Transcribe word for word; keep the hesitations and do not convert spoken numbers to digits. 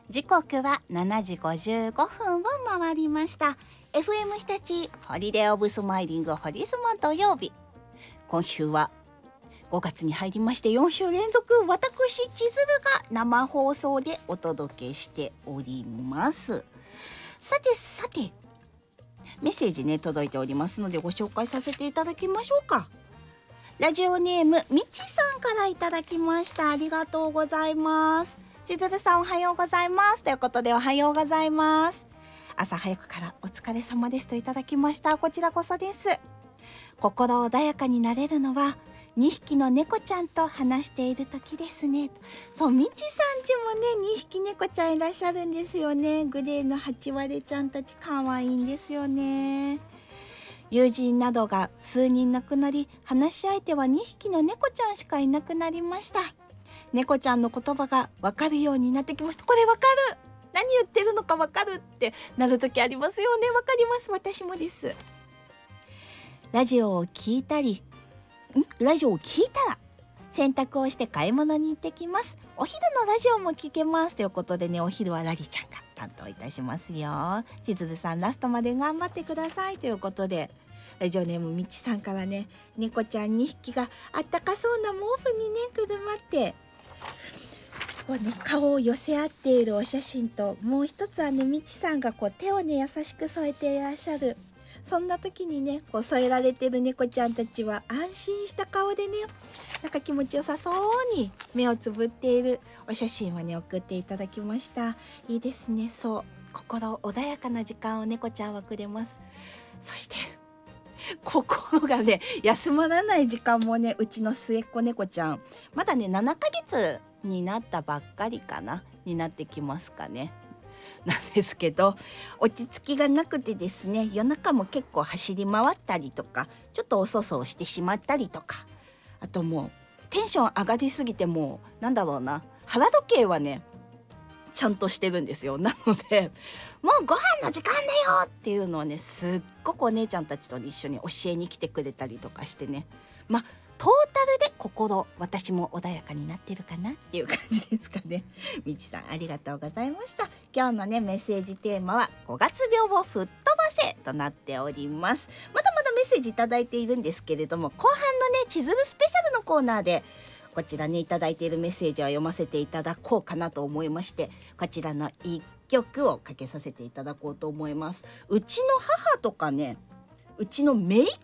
時刻はしちじごじゅうごふんを回りました。 エフエム 日立ホリデーオブスマイリングホリスマ土曜日、今週はごがつに入りましてよん週連続、私千鶴が生放送でお届けしております。さてさてメッセージね届いておりますのでご紹介させていただきましょうか。ラジオネームみちさんからいただきました。ありがとうございます。千鶴さんおはようございますということで、おはようございます。朝早くからお疲れ様ですといただきました。こちらこそです。心穏やかになれるのはにひきの猫ちゃんと話している時ですね。そう、みちさんちもねにひき猫ちゃんいらっしゃるんですよね。グレーのハチワレちゃんたち可愛いんですよね。友人などが数人亡くなり、話し相手はにひきの猫ちゃんしかいなくなりました。猫ちゃんの言葉がわかるようになってきました。これわかる、何言ってるのかわかるってなる時ありますよね。わかります、私もです。ラジオを聞いたりんラジオを聞いたら洗濯をして買い物に行ってきます。お昼のラジオも聞けますということでね、お昼はラリちゃんが担当いたしますよ。千鶴さんラストまで頑張ってくださいということで、ラジオネームみちさんからね、猫ちゃんにひきがあったかそうな毛布にねくるまってこう、ね、顔を寄せ合っているお写真と、もう一つはねみちさんがこう手をね優しく添えていらっしゃる、そんな時にねこう添えられてる猫ちゃんたちは安心した顔でね、なんか気持ちよさそうに目をつぶっているお写真をね送っていただきました。いいですね。そう、心穏やかな時間を猫ちゃんはくれます。そして心がね休まらない時間もね、うちの末っ子猫ちゃんまだねななかげつになったばっかりかなになってきますかね、なんですけど、落ち着きがなくてですね、夜中も結構走り回ったりとか、ちょっとおそそをしてしまったりとか、あともうテンション上がりすぎて、もうなんだろうな、腹時計はねちゃんとしてるんですよ。なのでもうご飯の時間だよっていうのをね、すっごくお姉ちゃんたちと一緒に教えに来てくれたりとかしてね、まあトータルで心、私も穏やかになってるかなっていう感じですかね。みちさんありがとうございました。今日のねメッセージテーマはごがつ病を吹っ飛ばせとなっております。まだまだメッセージいただいているんですけれども、後半のね千鶴スペシャルのコーナーでこちらねいただいているメッセージは読ませていただこうかなと思いまして、こちらの一曲をかけさせていただこうと思います。うちの母とかね、うちの姪っ